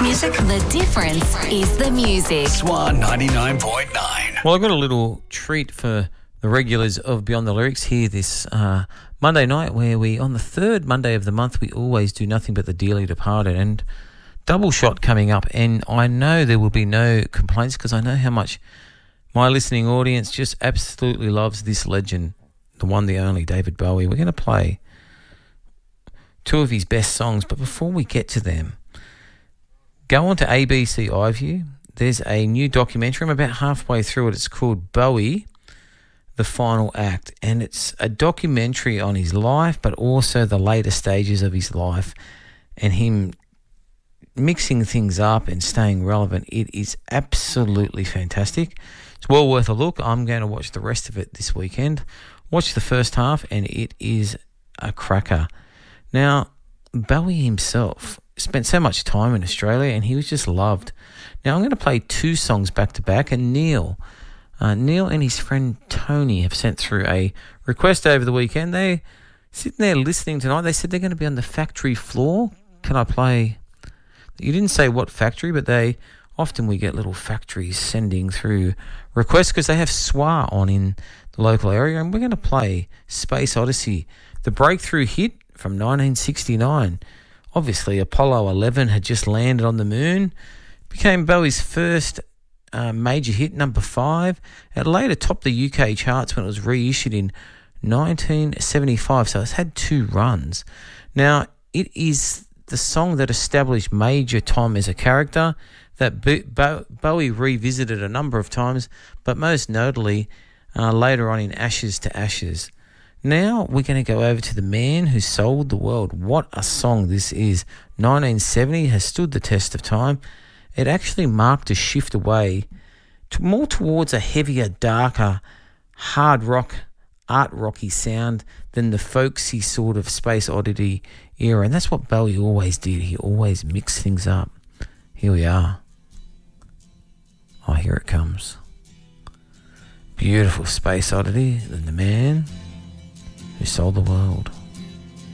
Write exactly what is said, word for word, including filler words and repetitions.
Music, the difference is the music. Swan ninety-nine point nine. Well, I've got a little treat for the regulars of Beyond the Lyrics here this uh, Monday night, where we, on the third Monday of the month, we always do nothing but the dearly departed, and double shot coming up. And I know there will be no complaints because I know how much my listening audience just absolutely loves this legend, the one, the only, David Bowie. We're going to play two of his best songs, but before we get to them, go on to A B C iView. There's a new documentary. I'm about halfway through it. It's called Bowie, The Final Act, and it's a documentary on his life, but also the later stages of his life and him mixing things up and staying relevant. It is absolutely fantastic. It's well worth a look. I'm going to watch the rest of it this weekend. Watch the first half, and it is a cracker. Now, Bowie himself spent so much time in Australia, and he was just loved. Now, I'm going to play two songs back to back, and Neil, uh, Neil and his friend Tony have sent through a request over the weekend. They're sitting there listening tonight. They said they're going to be on the factory floor. Can I play? You didn't say what factory, but they often we get little factories sending through requests because they have S W A on in the local area, and we're going to play Space Odyssey, the breakthrough hit from nineteen sixty-nine. Obviously, Apollo eleven had just landed on the moon, became Bowie's first uh, major hit, number five. It later topped the U K charts when it was reissued in nineteen seventy-five, so it's had two runs. Now, it is the song that established Major Tom as a character that Bo- Bo- Bowie revisited a number of times, but most notably uh, later on in Ashes to Ashes. Now we're going to go over to the man who sold the world. What a song this is. nineteen seventy has stood the test of time. It actually marked a shift away to more towards a heavier, darker, hard rock, art rocky sound than the folksy sort of Space Oddity era. And that's what Bowie always did. He always mixed things up. Here we are. Oh, here it comes. Beautiful Space Oddity, and the man who sold the world.